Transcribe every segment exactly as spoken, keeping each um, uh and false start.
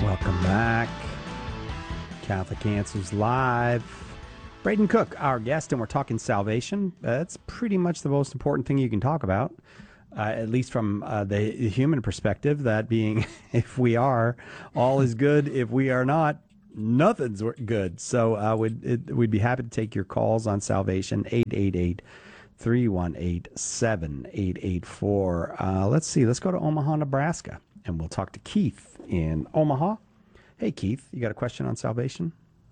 Welcome back. Catholic Answers Live. Braden Cook, our guest, and we're talking salvation. That's pretty much the most important thing you can talk about, uh, at least from uh, the human perspective, that being if we are, all is good. If we are not, nothing's good. So uh, we'd, it, we'd be happy to take your calls on salvation, eight eight eight, three one eight, seven eight eight four. Uh, let's see. Let's go to Omaha, Nebraska, and we'll talk to Keith in Omaha. Hey, Keith, you got a question on salvation?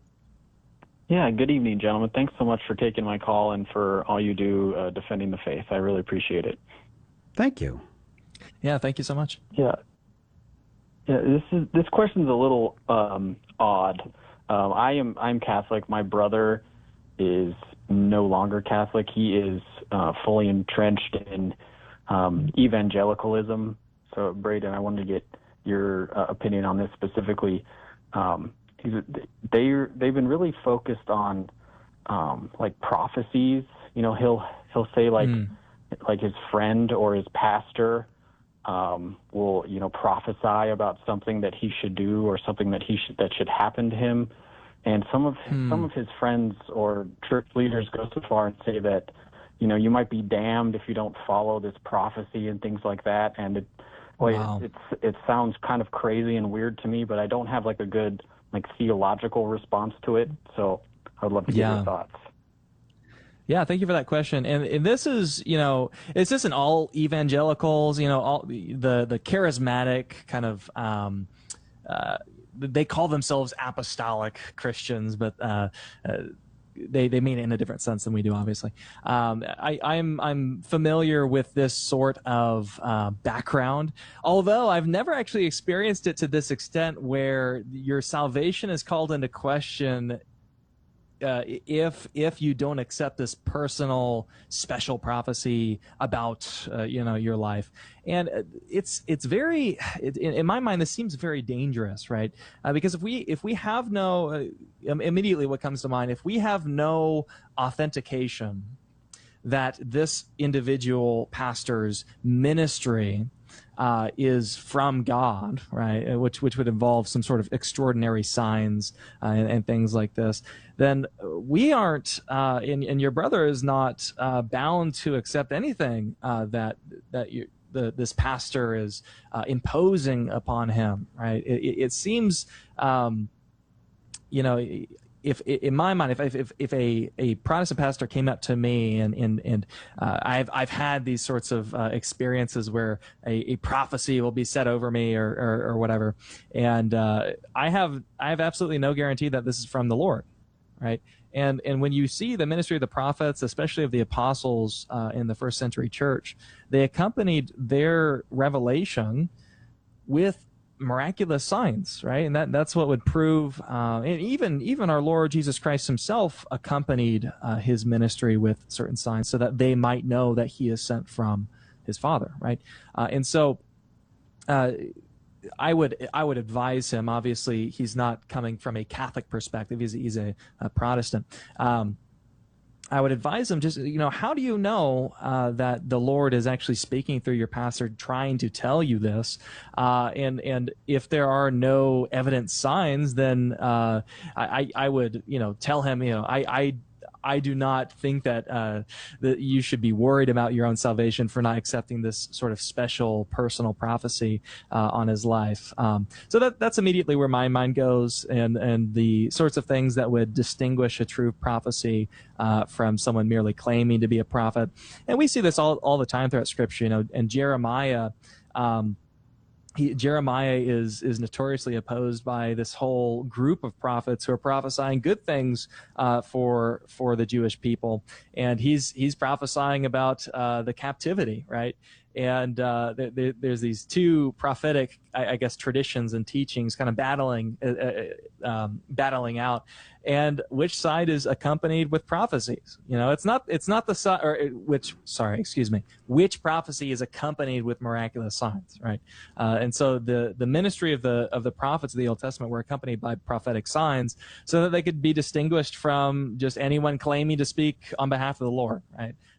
Yeah, good evening, gentlemen. Thanks so much for taking my call and for all you do uh, defending the faith. I really appreciate it. Thank you. Yeah, thank you so much. Yeah. Yeah, this is this question's a little um, odd. Um, I am I'm Catholic. My brother is no longer Catholic. He is uh, fully entrenched in um, evangelicalism. So, Braden, I wanted to get your uh, opinion on this specifically. Um, he's, they they've been really focused on um, like prophecies. You know, he'll he'll say like mm. like his friend or his pastor um, will you know prophesy about something that he should do or something that he should that should happen to him. And some of mm. some of his friends or church leaders go so far and say that you know you might be damned if you don't follow this prophecy and things like that. And it, Well, wow. it, it's, it sounds kind of crazy and weird to me, but I don't have like a good like theological response to it. So I'd love to get yeah. your thoughts. Yeah, thank you for that question. And, and this is, you know, it's just in all evangelicals, you know, all the the charismatic kind of, um, uh, they call themselves apostolic Christians, but uh, uh, They they mean it in a different sense than we do, obviously. Um, I, I'm I'm familiar with this sort of uh, background, although I've never actually experienced it to this extent where your salvation is called into question uh, if if you don't accept this personal special prophecy about uh, you know your life. And it's it's very it, in my mind this seems very dangerous, right? Uh, because if we if we have no uh, immediately what comes to mind if we have no authentication that this individual pastor's ministry uh, is from God, right? Which which would involve some sort of extraordinary signs uh, and, and things like this. Then we aren't, uh, and, and your brother is not uh, bound to accept anything uh, that that you. The, this pastor is uh, imposing upon him, right? It, it, it seems, um, you know, if in my mind, if if if a, a Protestant pastor came up to me and and and uh, I've I've had these sorts of uh, experiences where a, a prophecy will be said over me or or, or whatever, and uh, I have I have absolutely no guarantee that this is from the Lord, right? And and when you see the ministry of the prophets, especially of the apostles uh, in the first century church, they accompanied their revelation with miraculous signs, right? And that that's what would prove. Uh, and even even our Lord Jesus Christ himself accompanied uh, his ministry with certain signs, so that they might know that he is sent from his Father, right? Uh, and so. Uh, I would I would advise him. Obviously, he's not coming from a Catholic perspective. He's he's a, a Protestant. Um, I would advise him just you know how do you know uh, that the Lord is actually speaking through your pastor, trying to tell you this, uh, and and if there are no evident signs, then uh, I I would you know tell him you know I I. I do not think that uh, that you should be worried about your own salvation for not accepting this sort of special personal prophecy uh, on his life. Um, so that that's immediately where my mind goes, and and the sorts of things that would distinguish a true prophecy uh, from someone merely claiming to be a prophet. And we see this all all the time throughout Scripture. You know, and Jeremiah. Um, He, Jeremiah is is notoriously opposed by this whole group of prophets who are prophesying good things uh, for for the Jewish people, and he's he's prophesying about uh, the captivity, right? And uh, there, there, there's these two prophetic, I, I guess, traditions and teachings kind of battling uh, um, battling out, and which side is accompanied with prophecies? You know, it's not it's not the side or which sorry, excuse me, which prophecy is accompanied with miraculous signs, right? Uh, and so the the ministry of the of the prophets of the Old Testament were accompanied by prophetic signs, so that they could be distinguished from just anyone claiming to speak on behalf of the Lord, right?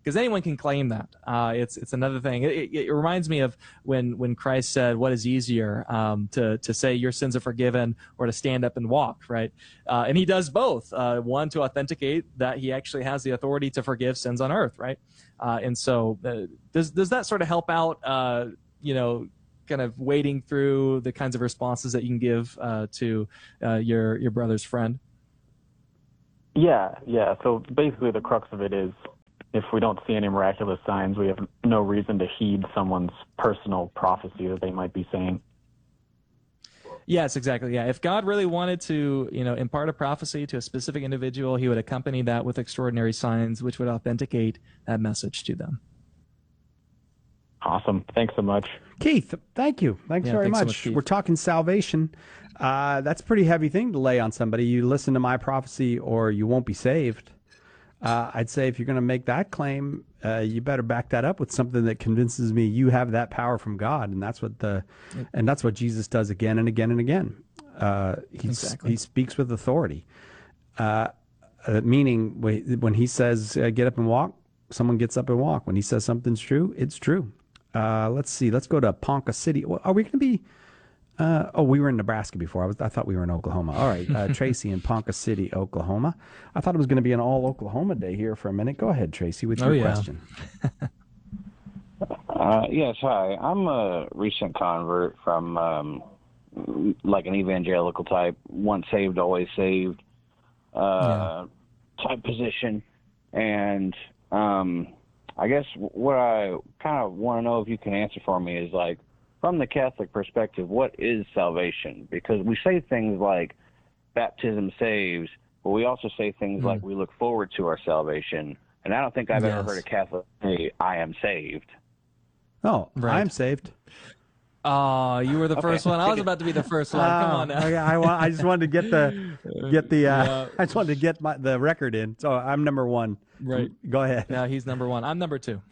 because anyone can claim that. Uh, it's it's another thing. It, it, it reminds me of when when Christ said, "What is easier, um, to to say your sins are forgiven, or to stand up and walk?" Right, uh, and he does both. Uh, one, to authenticate that he actually has the authority to forgive sins on earth, right? Uh, and so, uh, does does that sort of help out? Uh, you know, kind of wading through the kinds of responses that you can give uh, to uh, your your brother's friend. Yeah, yeah. So basically, the crux of it is, if we don't see any miraculous signs, we have no reason to heed someone's personal prophecy that they might be saying. Yes, exactly. Yeah, if God really wanted to, you know, impart a prophecy to a specific individual, he would accompany that with extraordinary signs, which would authenticate that message to them. Awesome. Thanks so much. Keith, thank you. Thanks Yeah, very thanks so much. much, We're talking salvation. Uh, that's a pretty heavy thing to lay on somebody. You listen to my prophecy or you won't be saved. Uh, I'd say if you're going to make that claim, uh, you better back that up with something that convinces me you have that power from God, and that's what the, and that's what Jesus does again and again and again. Uh, he Exactly. he speaks with authority, uh, uh, meaning when he says uh, get up and walk, someone gets up and walk. When he says something's true, it's true. Uh, let's see. Let's go to Ponca City. Are we going to be? Uh, oh, we were in Nebraska before. I was. I thought we were in Oklahoma. All right, uh, Tracy in Ponca City, Oklahoma. I thought it was going to be an all Oklahoma day here for a minute. Go ahead, Tracy, with your Oh, yeah. question. Uh, yes, hi. I'm a recent convert from um, like an evangelical type, once saved, always saved uh, yeah. type position. And um, I guess what I kind of want to know if you can answer for me is, like, from the Catholic perspective, what is salvation? Because we say things like baptism saves, but we also say things mm. like we look forward to our salvation. And I don't think I've yes. ever heard a Catholic say, I am saved. Oh, right. I'm saved. Oh, you were the first one. I was about to be the first one. Come on now. Okay, I, I just wanted to get the get the. Uh, yeah. I just wanted to get my, the record in. So I'm number one. Right. Go ahead. Yeah, he's number one. I'm number two.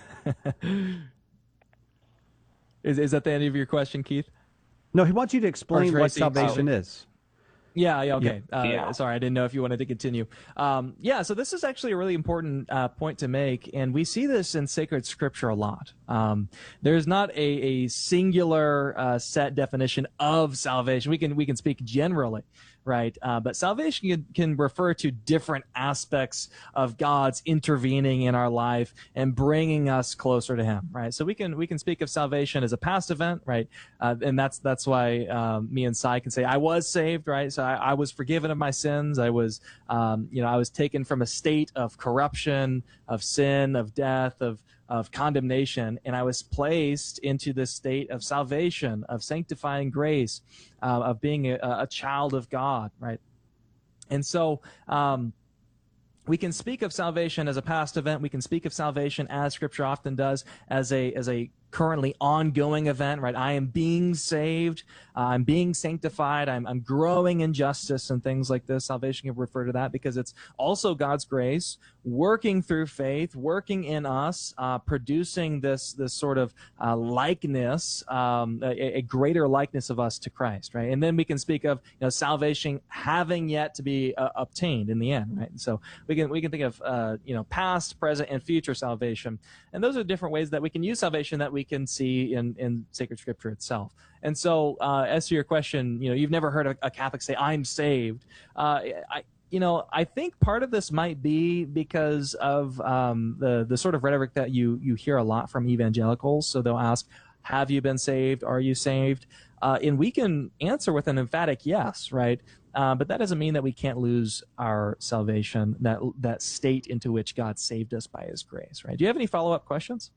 is is that the end of your question, Keith? No, he wants you to explain what salvation oh. is. Yeah, yeah, okay. Yeah. Uh, yeah. Sorry, I didn't know if you wanted to continue. Um, yeah, so this is actually a really important uh, point to make, and we see this in sacred scripture a lot. Um, there's not a, a singular uh, set definition of salvation. We can we can speak generally, right? Uh, but salvation can, can refer to different aspects of God's intervening in our life and bringing us closer to Him, right? So we can we can speak of salvation as a past event, right? Uh, and that's that's why um, me and Sai can say I was saved, right? So I, I was forgiven of my sins. I was, um, you know, I was taken from a state of corruption, of sin, of death, of of condemnation, and I was placed into this state of salvation, of sanctifying grace, uh, of being a, a child of God, right? And so um, we can speak of salvation as a past event. We can speak of salvation, as Scripture often does, as a as a currently ongoing event, right? I am being saved. Uh, I'm being sanctified. I'm, I'm growing in justice and things like this. Salvation can refer to that because it's also God's grace working through faith, working in us, uh, producing this this sort of uh, likeness, um, a, a greater likeness of us to Christ, right? And then we can speak of you know salvation having yet to be uh, obtained in the end, right? And so we can we can think of uh, you know past, present, and future salvation, and those are different ways that we can use salvation that we can see in, in sacred scripture itself. And so uh, as to your question, you know, you've never heard a, a Catholic say, I'm saved. Uh, I, you know, I think part of this might be because of um, the, the sort of rhetoric that you, you hear a lot from evangelicals. So they'll ask, have you been saved? Are you saved? Uh, and we can answer with an emphatic yes, right? Uh, but that doesn't mean that we can't lose our salvation, that, that state into which God saved us by his grace, right? Do you have any follow-up questions?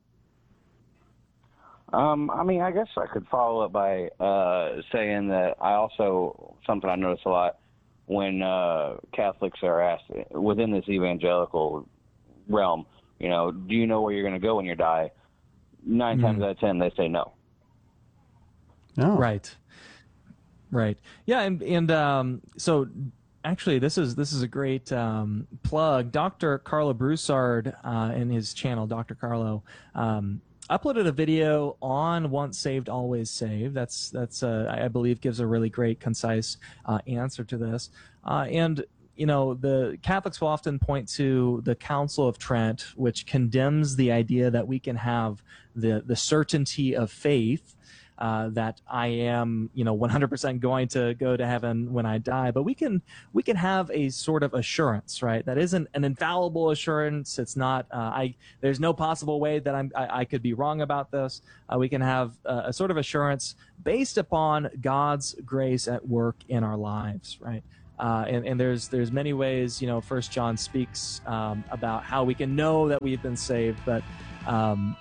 Um, I mean, I guess I could follow up by uh, saying that I also, something I notice a lot when uh, Catholics are asked within this evangelical realm, you know, do you know where you're going to go when you die? Nine mm. times out of ten, they say no. No. Right. Right. Yeah. And, and um, so actually, this is this is a great um, plug. Doctor Carlo Broussard uh, in his channel, Doctor Carlo, um, uploaded a video on Once Saved, Always Saved. That's that's uh, I believe gives a really great, concise uh, answer to this. Uh, and you know, the Catholics will often point to the Council of Trent, which condemns the idea that we can have the the certainty of faith, uh, that I am, you know, one hundred percent going to go to heaven when I die. But we can we can have a sort of assurance, right? That isn't an infallible assurance. It's not. Uh, I there's no possible way that I'm I, I could be wrong about this. Uh, we can have uh, a sort of assurance based upon God's grace at work in our lives, right? Uh, and, and there's there's many ways, you know, First John speaks um, about how we can know that we've been saved, but um,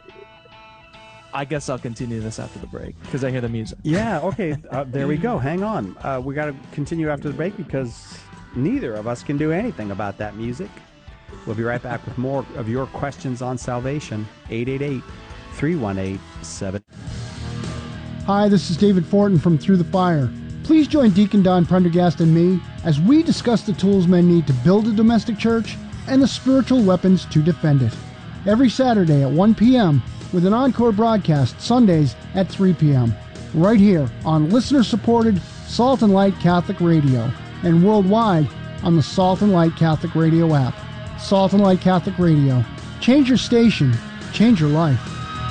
I guess I'll continue this after the break because I hear the music. Yeah, okay, uh, there we go. Hang on. Uh, we got to continue after the break because neither of us can do anything about that music. We'll be right back with more of your questions on salvation. eight eight eight, three one eight, seven. Hi, this is David Fortin from Through the Fire. Please join Deacon Don Prendergast and me as we discuss the tools men need to build a domestic church and the spiritual weapons to defend it. Every Saturday at one p.m. with an encore broadcast Sundays at three p.m. right here on listener-supported Salt and Light Catholic Radio and worldwide on the Salt and Light Catholic Radio app. Salt and Light Catholic Radio. Change your station. Change your life.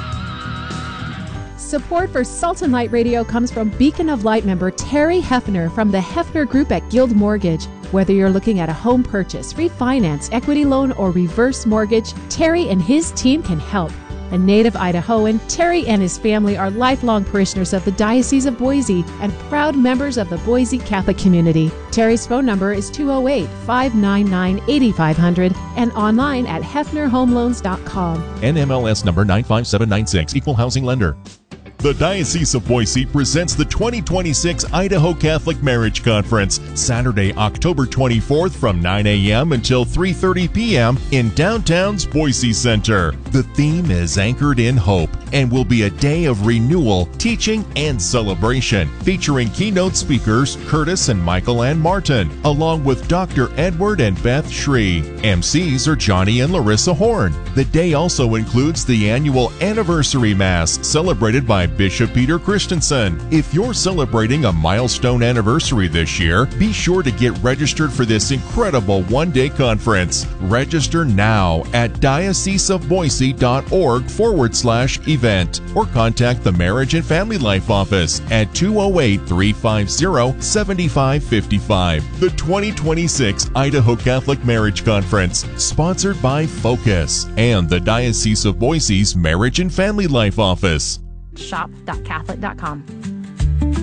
Support for Salt and Light Radio comes from Beacon of Light member Terry Hefner from the Hefner Group at Guild Mortgage. Whether you're looking at a home purchase, refinance, equity loan, or reverse mortgage, Terry and his team can help. A native Idahoan, Terry and his family are lifelong parishioners of the Diocese of Boise and proud members of the Boise Catholic community. Terry's phone number is two oh eight, five nine nine, eight five zero zero and online at hefner home loans dot com. N M L S number nine five seven nine six, Equal Housing Lender. The Diocese of Boise presents the twenty twenty-six Idaho Catholic Marriage Conference, Saturday, October twenty-fourth from nine a.m. until three thirty p.m. in downtown's Boise Center. The theme is Anchored in Hope and will be a day of renewal, teaching, and celebration, featuring keynote speakers Curtis and Michael Ann Martin, along with Doctor Edward and Beth Shree. M Cs are Johnny and Larissa Horn. The day also includes the annual Anniversary Mass, celebrated by Bishop Peter Christensen. If you're celebrating a milestone anniversary this year, be sure to get registered for this incredible one-day conference. Register now at dioceseofboise.org forward slash event or contact the Marriage and Family Life Office at two oh eight, three five zero, seven five five five. The twenty twenty-six Idaho Catholic Marriage Conference, sponsored by Focus and the Diocese of Boise's Marriage and Family Life Office. shop dot catholic dot com.